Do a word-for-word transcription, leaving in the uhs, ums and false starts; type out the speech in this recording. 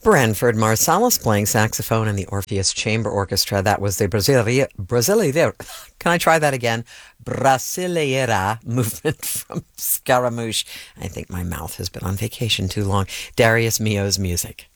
Branford Marsalis playing saxophone in the Orpheus Chamber Orchestra. That was the Brasileira, Brasileira, can I try that again? Brasileira movement from Scaramouche. I think my mouth has been on vacation too long. Darius Milhaud's music.